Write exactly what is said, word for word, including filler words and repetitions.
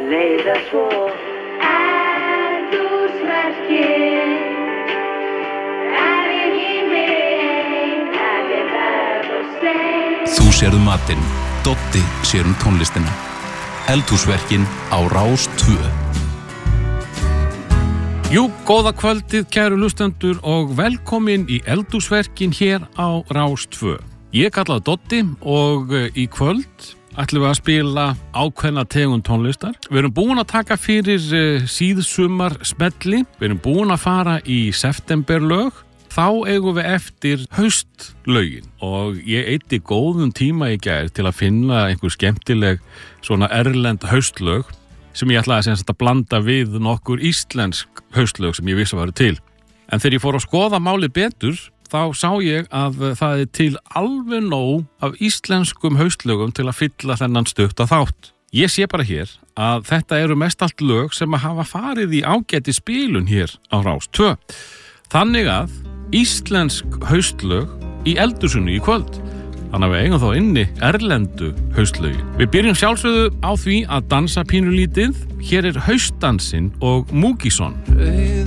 leiða svo eldhúsverkin er ég í mig að ég verð og stein. Þú sérðu matinn, Doddi sér um tónlistina. Eldhúsverkin á Rás tvö. Jú, góða kvöldið, kæru hlustendur og velkomin í Eldhúsverkin hér á Rás tvö. Ég kallaði Doddi og í kvöld ætlum við að spila ákveðna tegund tónlistar. Við erum búin að taka fyrir síðsumar smelli, við erum búin að fara í septemberlög, þá eigum við eftir haustlögin og ég eyddi góðum tíma í gær til að finna einhver skemmtileg svona erlend haustlög sem ég ætlaði að, að blanda við nokkur íslensk haustlög sem ég vissi að væru til. En þegar ég fór að skoða málið betur, þá sá ég að það er til alveg nóg af íslenskum haustlögum til að fylla þennan stutta þátt. Ég sé bara hér að þetta eru mest allt lög sem að hafa farið í ágæti spilun hér á Rás tvö. Þannig að íslensk haustlög í eldhúsinu í kvöld. Þannig að við eigum þá inni erlendu haustlögin. Við byrjum sjálfsögðu á því að dansa pínulítið. Hér er haustdansinn og Múkisson.